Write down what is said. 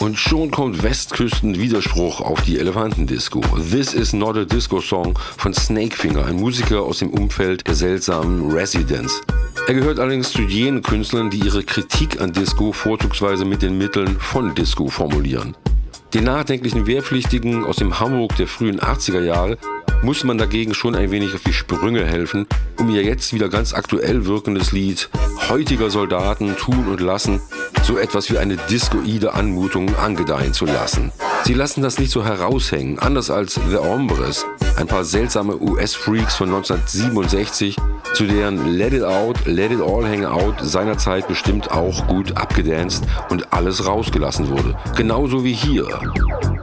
Und schon kommt Westküsten-Widerspruch auf die Elefantendisco. This is not a Disco Song von Snakefinger, ein Musiker aus dem Umfeld der seltsamen Residents. Er gehört allerdings zu jenen Künstlern, die ihre Kritik an Disco vorzugsweise mit den Mitteln von Disco formulieren. Den nachdenklichen Wehrpflichtigen aus dem Hamburg der frühen 80er Jahre muss man dagegen schon ein wenig auf die Sprünge helfen, um ihr jetzt wieder ganz aktuell wirkendes Lied heutiger Soldaten tun und lassen so etwas wie eine discoide Anmutung angedeihen zu lassen. Sie lassen das nicht so heraushängen, anders als The Hombres, ein paar seltsame US-Freaks von 1967, zu deren Let It Out, Let It All Hang Out seinerzeit bestimmt auch gut abgedanced und alles rausgelassen wurde. Genauso wie hier.